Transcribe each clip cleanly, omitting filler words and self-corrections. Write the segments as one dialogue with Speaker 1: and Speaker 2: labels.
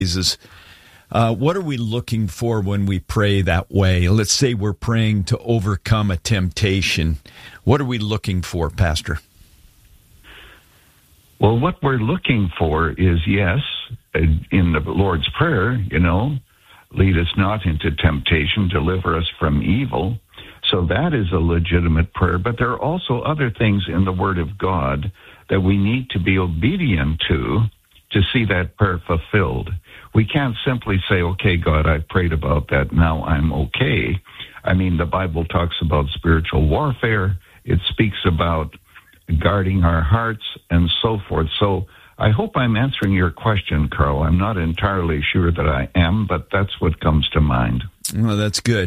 Speaker 1: Jesus. What are we looking for when we pray that way? Let's say we're praying to overcome a temptation. What are we looking for, Pastor?
Speaker 2: Well, what we're looking for is, yes, in the Lord's Prayer, lead us not into temptation, deliver us from evil. So that is a legitimate prayer. But there are also other things in the Word of God that we need to be obedient to see that prayer fulfilled. We can't simply say, okay, God, I've prayed about that, now I'm okay. I mean, the Bible talks about spiritual warfare. It speaks about guarding our hearts and so forth. So I hope I'm answering your question, Carl. I'm not entirely sure that I am, but that's what comes to mind.
Speaker 1: Well, that's good.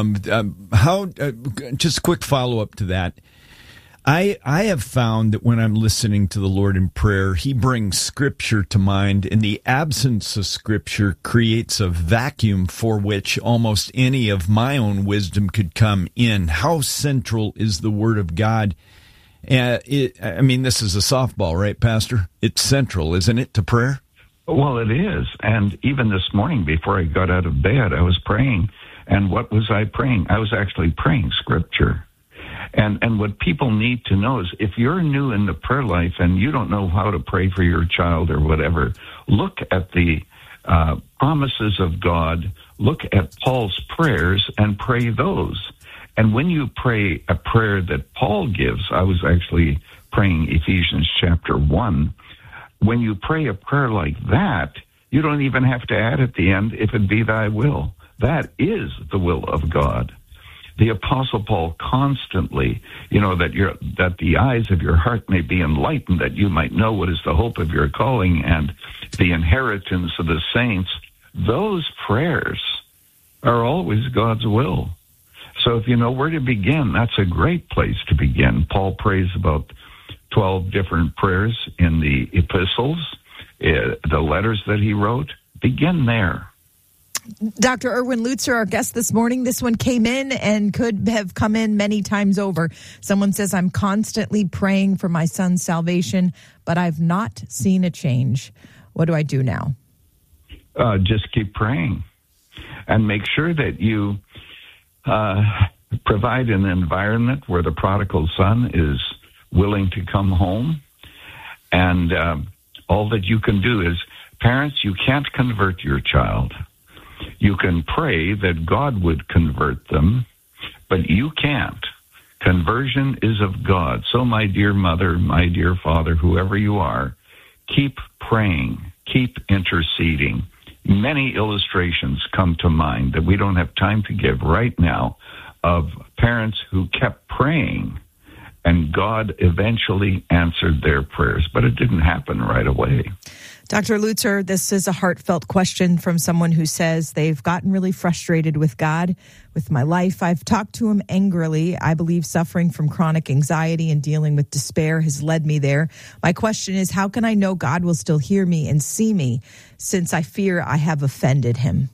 Speaker 1: Just a quick follow-up to that. I have found that when I'm listening to the Lord in prayer, He brings Scripture to mind, and the absence of Scripture creates a vacuum for which almost any of my own wisdom could come in. How central is the Word of God? This is a softball, right, Pastor? It's central, isn't it, to prayer?
Speaker 2: Well, it is. And even this morning, before I got out of bed, I was praying. And what was I praying? I was actually praying Scripture. And what people need to know is if you're new in the prayer life and you don't know how to pray for your child or whatever, look at the promises of God, look at Paul's prayers and pray those. And when you pray a prayer that Paul gives, I was actually praying Ephesians chapter 1, when you pray a prayer like that, you don't even have to add at the end, if it be thy will. That is the will of God. The Apostle Paul constantly, that the eyes of your heart may be enlightened, that you might know what is the hope of your calling and the inheritance of the saints. Those prayers are always God's will. So if you know where to begin, that's a great place to begin. Paul prays about 12 different prayers in the epistles, the letters that he wrote. Begin there.
Speaker 3: Dr. Erwin Lutzer, our guest this morning, this one came in and could have come in many times over. Someone says, I'm constantly praying for my son's salvation, but I've not seen a change. What do I do now?
Speaker 2: Just keep praying and make sure that you provide an environment where the prodigal son is willing to come home. And all that you can do is, parents, you can't convert your child. You can pray that God would convert them, but you can't. Conversion is of God. So my dear mother, my dear father, whoever you are, keep praying, keep interceding. Many illustrations come to mind that we don't have time to give right now of parents who kept praying and God eventually answered their prayers, but it didn't happen right away.
Speaker 3: Dr. Lutzer, this is a heartfelt question from someone who says they've gotten really frustrated with God, with my life. I've talked to him angrily. I believe suffering from chronic anxiety and dealing with despair has led me there. My question is, how can I know God will still hear me and see me since I fear I have offended him?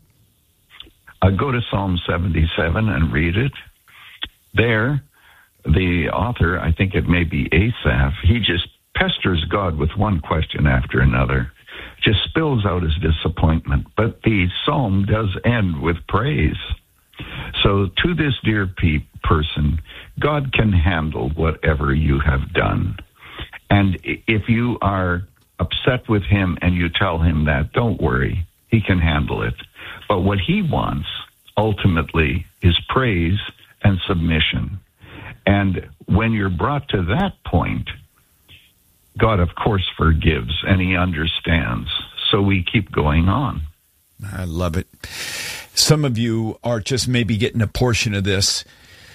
Speaker 2: Go to Psalm 77 and read it. There, the author, I think it may be Asaph, he just pesters God with one question after another, just spills out his disappointment. But the psalm does end with praise. So to this dear person, God can handle whatever you have done. And if you are upset with him and you tell him that, don't worry, he can handle it. But what he wants ultimately is praise and submission. And when you're brought to that point, God, of course, forgives and he understands. So we keep going on.
Speaker 1: I love it. Some of you are just maybe getting a portion of this,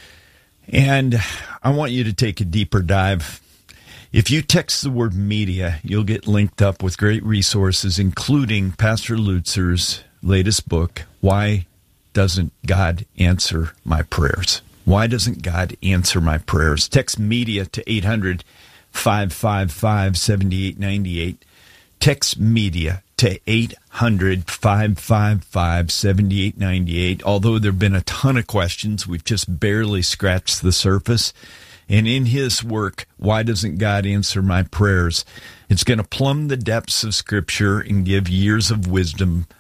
Speaker 1: and I want you to take a deeper dive. If you text the word media, you'll get linked up with great resources, including Pastor Lutzer's latest book, Why Doesn't God Answer My Prayers? Why doesn't God answer my prayers? Text media to 800-555-7898. Text media to 800-555-7898. Although there have been a ton of questions, we've just barely scratched the surface. And in his work, Why Doesn't God Answer My Prayers? It's going to plumb the depths of Scripture and give years of wisdom